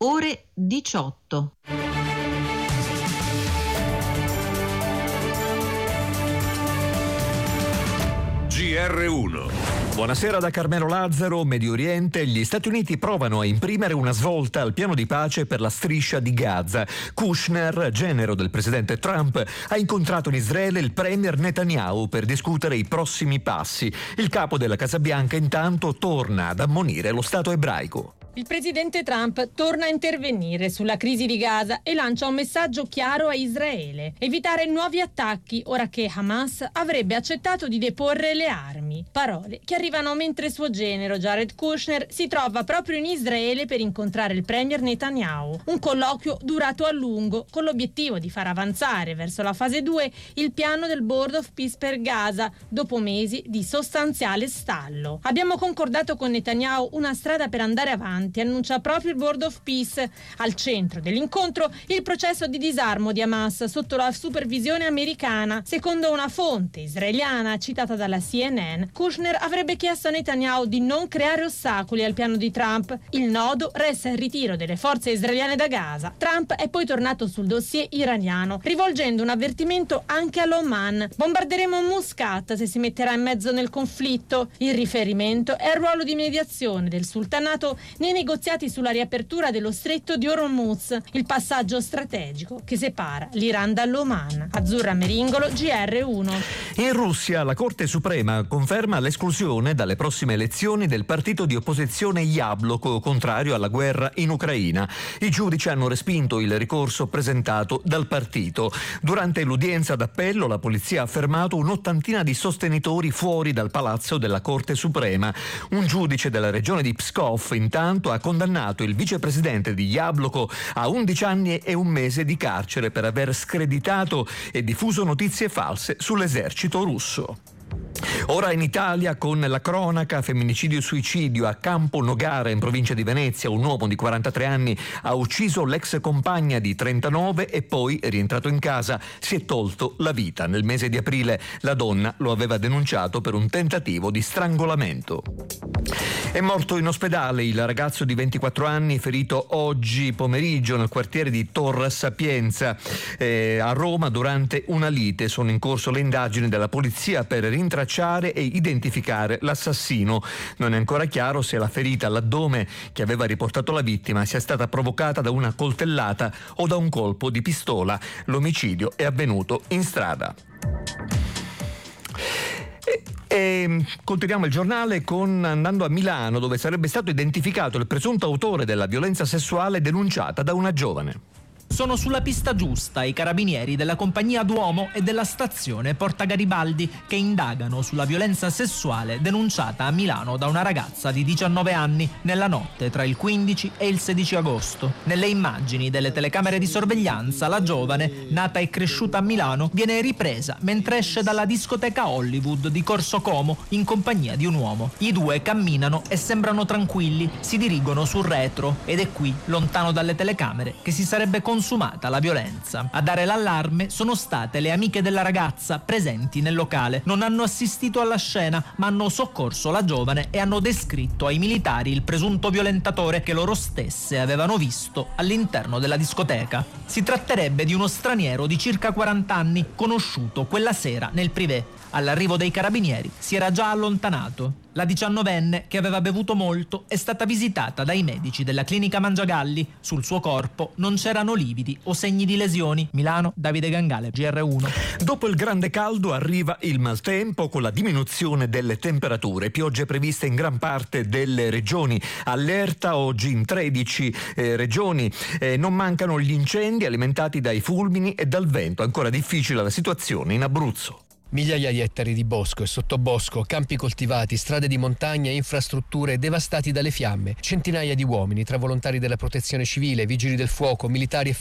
ore 18. GR1. Buonasera da Carmelo Lazzaro. Medio Oriente. Gli Stati Uniti provano a imprimere una svolta al piano di pace per la striscia di Gaza. Kushner, genero del presidente Trump, ha incontrato in Israele il premier Netanyahu per discutere i prossimi passi. Il capo della Casa Bianca intanto torna ad ammonire lo Stato ebraico. Il presidente Trump torna a intervenire sulla crisi di Gaza e lancia un messaggio chiaro a Israele: evitare nuovi attacchi ora che Hamas avrebbe accettato di deporre le armi. Parole che arrivano mentre suo genero Jared Kushner si trova proprio in Israele per incontrare il premier Netanyahu. Un colloquio durato a lungo con l'obiettivo di far avanzare verso la fase 2 il piano del Board of Peace per Gaza dopo mesi di sostanziale stallo. Abbiamo concordato con Netanyahu una strada per andare avanti, annuncia proprio il Board of Peace. Al centro dell'incontro il processo di disarmo di Hamas sotto la supervisione americana. Secondo una fonte israeliana citata dalla CNN, Kushner avrebbe chiesto a Netanyahu di non creare ostacoli al piano di Trump. Il nodo resta il ritiro delle forze israeliane da Gaza. Trump è poi tornato sul dossier iraniano, rivolgendo un avvertimento anche all'Oman: bombarderemo Muscat se si metterà in mezzo nel conflitto. Il riferimento è al ruolo di mediazione del sultanato nei negoziati sulla riapertura dello stretto di Hormuz, il passaggio strategico che separa l'Iran dall'Oman. Azzurra Meringolo, GR1. In Russia la Corte Suprema conferma l'esclusione dalle prossime elezioni del partito di opposizione Yabloko, contrario alla guerra in Ucraina. I giudici hanno respinto il ricorso presentato dal partito. Durante l'udienza d'appello la polizia ha fermato un'ottantina di sostenitori fuori dal palazzo della Corte Suprema. Un giudice della regione di Pskov intanto ha condannato il vicepresidente di Yabloko a 11 anni e un mese di carcere per aver screditato e diffuso notizie false sull'esercito russo. Ora in Italia con la cronaca: femminicidio e suicidio a Campo Nogara in provincia di Venezia. Un uomo di 43 anni ha ucciso l'ex compagna di 39 e poi, rientrato in casa, si è tolto la vita. Nel mese di aprile la donna lo aveva denunciato per un tentativo di strangolamento. È morto in ospedale il ragazzo di 24 anni ferito oggi pomeriggio nel quartiere di Tor Sapienza a Roma durante una lite. Sono in corso le indagini della polizia per rintracciare e identificare l'assassino. Non è ancora chiaro se la ferita all'addome che aveva riportato la vittima sia stata provocata da una coltellata o da un colpo di pistola. L'omicidio è avvenuto in strada. E continuiamo il giornale andando a Milano, dove sarebbe stato identificato il presunto autore della violenza sessuale denunciata da una giovane. Sono sulla pista giusta i carabinieri della compagnia Duomo e della stazione Porta Garibaldi che indagano sulla violenza sessuale denunciata a Milano da una ragazza di 19 anni nella notte tra il 15 e il 16 agosto. Nelle immagini delle telecamere di sorveglianza la giovane, nata e cresciuta a Milano, viene ripresa mentre esce dalla discoteca Hollywood di Corso Como in compagnia di un uomo. I due camminano e sembrano tranquilli, si dirigono sul retro ed è qui, lontano dalle telecamere, che si sarebbe consumata la violenza. A dare l'allarme sono state le amiche della ragazza presenti nel locale. Non hanno assistito alla scena, ma hanno soccorso la giovane e hanno descritto ai militari il presunto violentatore che loro stesse avevano visto all'interno della discoteca. Si tratterebbe di uno straniero di circa 40 anni, conosciuto quella sera nel privé. All'arrivo dei carabinieri si era già allontanato. La 19enne, che aveva bevuto molto, è stata visitata dai medici della clinica Mangiagalli. Sul suo corpo non c'erano lividi o segni di lesioni. Milano, Davide Gangale, GR1. Dopo il grande caldo arriva il maltempo con la diminuzione delle temperature. Piogge previste in gran parte delle regioni. Allerta oggi in 13 regioni. Non mancano gli incendi alimentati dai fulmini e dal vento. Ancora difficile la situazione in Abruzzo. Migliaia di ettari di bosco e sottobosco, campi coltivati, strade di montagna e infrastrutture devastati dalle fiamme. Centinaia di uomini, tra volontari della protezione civile, vigili del fuoco, militari e